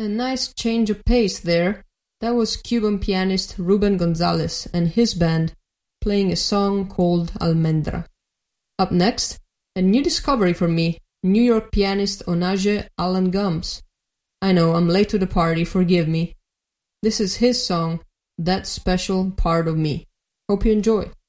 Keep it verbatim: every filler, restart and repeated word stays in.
A nice change of pace there. That was Cuban pianist Ruben Gonzalez and his band playing a song called Almendra. Up next, a new discovery for me, New York pianist Onaje Allan Gums. I know, I'm late to the party, forgive me. This is his song, That Special Part of Me. Hope you enjoy.